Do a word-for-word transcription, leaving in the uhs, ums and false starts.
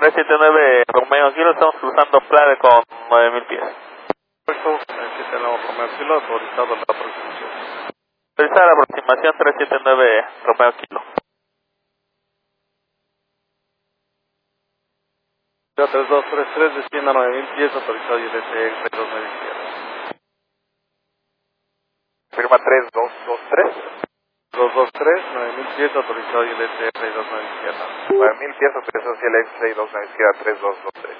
tres siete nueve Romeo Kilo, estamos cruzando Flare con nueve mil pies. Perfecto, tres siete nueve Romeo Kilo, autorizado la aproximación. Autorizada la aproximación tres siete nueve Romeo Kilo. tres dos tres tres, descienda nueve mil pies, autorizado y D T X dos nueve izquierda. Firma tres dos dos tres. dos dos tres, nueve mil pies, autorizado y D T X dos nueve izquierda. nueve mil pies, autorización C L X seis dos nueve izquierda tres dos dos tres.